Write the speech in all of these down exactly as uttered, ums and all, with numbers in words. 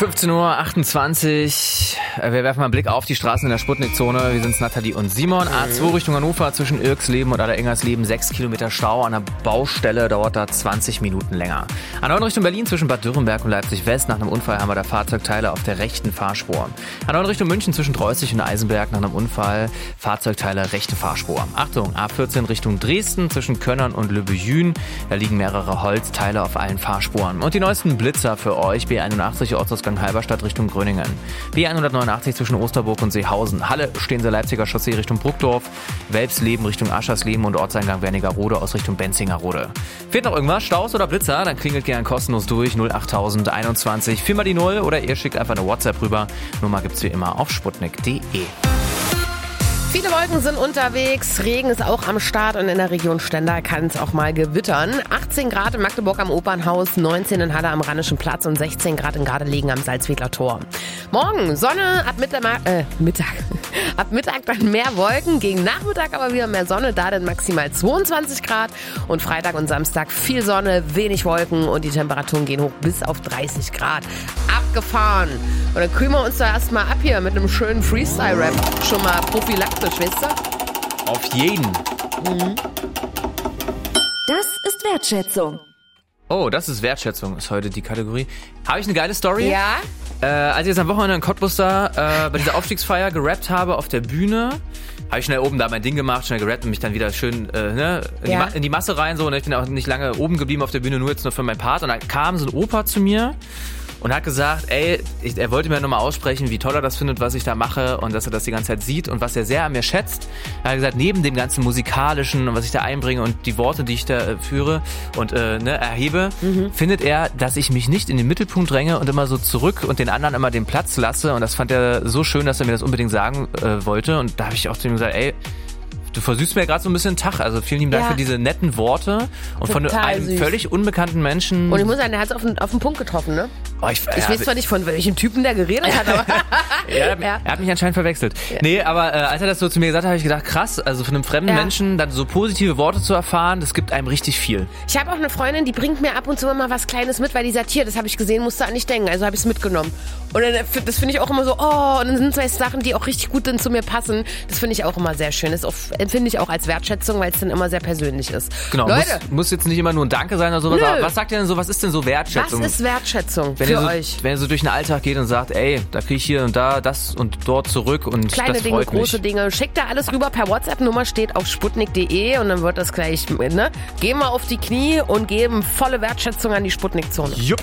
fünfzehn Uhr achtundzwanzig. Wir werfen mal einen Blick auf die Straßen in der Sputnik-Zone. Wir sind Nathalie und Simon. A zwei Richtung Hannover zwischen Irksleben und Allerengernsleben. sechs Kilometer Stau. An der Baustelle dauert da zwanzig Minuten länger. A neun Richtung Berlin zwischen Bad Dürrenberg und Leipzig-West. Nach einem Unfall haben wir da Fahrzeugteile auf der rechten Fahrspur. A neun Richtung München zwischen Dreußig und Eisenberg. Nach einem Unfall Fahrzeugteile rechte Fahrspur. Achtung, A vierzehn Richtung Dresden zwischen Könnern und Le Bejün. Da liegen mehrere Holzteile auf allen Fahrspuren. Und die neuesten Blitzer für euch. B einundachtzig Ortsausgang Halberstadt Richtung Gröningen. B hundertneunundachtzig zwischen Osterburg und Seehausen. Halle Steense Leipziger Chaussee Richtung Bruckdorf. Welpsleben Richtung Aschersleben und Ortseingang Wernigerode aus Richtung Benzingerode. Fehlt noch irgendwas? Staus oder Blitzer? Dann klingelt gern kostenlos durch. null acht null null eins eins. Viermal die Null oder ihr schickt einfach eine WhatsApp rüber. Nummer gibt's wie immer auf sputnik punkt de. Viele Wolken sind unterwegs, Regen ist auch am Start und in der Region Stendal kann es auch mal gewittern. achtzehn Grad in Magdeburg am Opernhaus, neunzehn in Halle am Rheinischen Platz und sechzehn Grad in Gardelegen am Salzwedler Tor. Morgen Sonne, ab Mittag, äh, Mittag, ab Mittag dann mehr Wolken, gegen Nachmittag aber wieder mehr Sonne, da dann maximal zweiundzwanzig Grad und Freitag und Samstag viel Sonne, wenig Wolken und die Temperaturen gehen hoch bis auf dreißig Grad. Abgefahren. Und dann kühlen wir uns da erstmal ab hier mit einem schönen Freestyle-Rap. Schon mal prophylaktisch, weißt du? Auf jeden. Mhm. Das ist Wertschätzung. Oh, das ist Wertschätzung, ist heute die Kategorie. Habe ich eine geile Story? Ja. Äh, als ich jetzt am Wochenende in Cottbus da äh, bei dieser Aufstiegsfeier gerappt habe auf der Bühne, habe ich schnell oben da mein Ding gemacht, schnell gerappt und mich dann wieder schön äh, ne, in, ja. die Ma- in die Masse rein. So, und ich bin auch nicht lange oben geblieben auf der Bühne, nur jetzt nur für meinen Part. Und da kam so ein Opa zu mir und hat gesagt, ey, ich, er wollte mir nochmal aussprechen, wie toll er das findet, was ich da mache und dass er das die ganze Zeit sieht und was er sehr an mir schätzt. Er hat gesagt, neben dem ganzen Musikalischen und was ich da einbringe und die Worte, die ich da äh, führe und äh, ne, erhebe, mhm. findet er, dass ich mich nicht in den Mittelpunkt dränge und immer so zurück und den anderen immer den Platz lasse. Und das fand er so schön, dass er mir das unbedingt sagen äh, wollte. Und da habe ich auch zu ihm gesagt, ey, du versüßt mir gerade so ein bisschen den Tag. Also vielen lieben Dank ja. für diese netten Worte. Und Total von einem süß. Völlig unbekannten Menschen. Und ich muss sagen, der hat es auf, auf den Punkt getroffen, ne? Oh, ich ich ja, weiß zwar nicht, von welchem Typen der geredet hat, aber... ja, ja. Er hat mich anscheinend verwechselt. Ja. Nee, aber äh, als er das so zu mir gesagt hat, habe ich gedacht, krass, also von einem fremden ja. Menschen dann so positive Worte zu erfahren, das gibt einem richtig viel. Ich habe auch eine Freundin, die bringt mir ab und zu immer was Kleines mit, weil die sagt, hier, das habe ich gesehen, musste an nicht denken, also habe ich es mitgenommen. Und dann, das finde ich auch immer so, oh, und dann sind zwei Sachen, die auch richtig gut dann zu mir passen. Das finde ich auch immer sehr schön. Das empfinde ich auch als Wertschätzung, weil es dann immer sehr persönlich ist. Genau, Leute, muss, muss jetzt nicht immer nur ein Danke sein oder sowas. Aber was sagt ihr denn so, was ist denn so Wertschätzung? Was ist Wertschätzung wenn für ihr so, euch? Wenn ihr so durch den Alltag geht und sagt, ey, da kriege ich hier und da das und dort zurück und kleine das Dinge, freut mich. große Dinge. Schickt da alles rüber per WhatsApp-Nummer, steht auf sputnik punkt de und dann wird das gleich, ne? Gehen wir auf die Knie und geben volle Wertschätzung an die Sputnik-Zone. Jupp.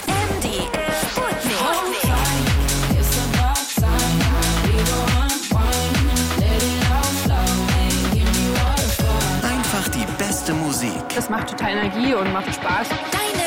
Einfach die beste Musik. Das macht total Energie und macht Spaß. Deine